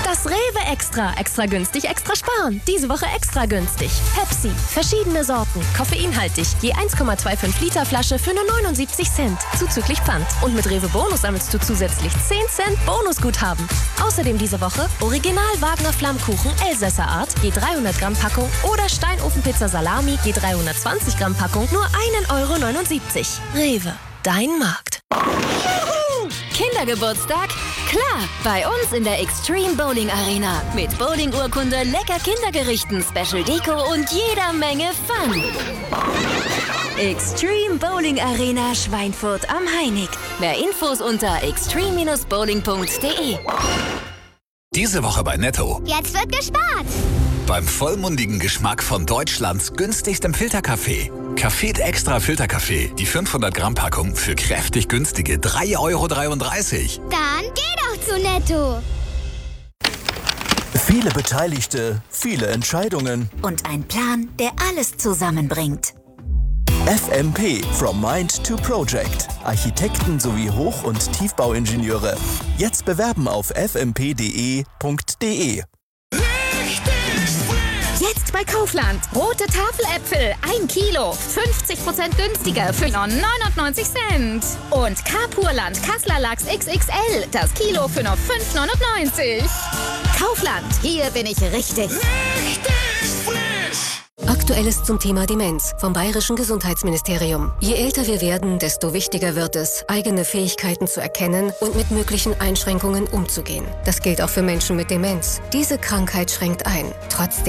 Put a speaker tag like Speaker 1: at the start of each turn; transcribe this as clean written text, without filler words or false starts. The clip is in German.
Speaker 1: Das Rewe Extra. Extra günstig, extra sparen. Diese Woche extra günstig. Pepsi. Verschiedene Sorten. Koffeinhaltig. Je 1,25 Liter Flasche für nur 79 Cent. Zuzüglich Pfand. Und mit Rewe Bonus sammelst du zusätzlich 10 Cent Bonusguthaben. Außerdem diese Woche Original Wagner Flammkuchen Elsässer Art. Je 300 Gramm Packung. Oder Steinofenpizza Salami. Je 320 Gramm Packung. Nur 1,79 €. Rewe. Dein Markt.
Speaker 2: Kindergeburtstag? Klar, bei uns in der Extreme Bowling Arena. Mit Bowling-Urkunde, lecker Kindergerichten, Special Deko und jeder Menge Fun. Extreme Bowling Arena Schweinfurt am Heinig. Mehr Infos unter extreme-bowling.de.
Speaker 3: Diese Woche bei Netto.
Speaker 4: Jetzt wird gespart.
Speaker 3: Beim vollmundigen Geschmack von Deutschlands günstigstem Filterkaffee. Café Extra Filterkaffee. Die 500 Gramm Packung für kräftig günstige 3,33 €.
Speaker 4: Dann geh doch zu Netto.
Speaker 5: Viele Beteiligte, viele Entscheidungen.
Speaker 2: Und ein Plan, der alles zusammenbringt.
Speaker 5: FMP From Mind to Project. Architekten sowie Hoch- und Tiefbauingenieure. Jetzt bewerben auf fmp.de.de.
Speaker 6: Jetzt bei Kaufland. Rote Tafeläpfel, 1 Kilo. 50% günstiger für nur 99 Cent. Und Kapurland Kassler Lachs XXL. Das Kilo für nur 5,99 €. Kaufland, hier bin ich richtig.
Speaker 7: Aktuelles zum Thema Demenz vom Bayerischen Gesundheitsministerium. Je älter wir werden, desto wichtiger wird es, eigene Fähigkeiten zu erkennen und mit möglichen Einschränkungen umzugehen. Das gilt auch für Menschen mit Demenz. Diese Krankheit schränkt ein. Trotzdem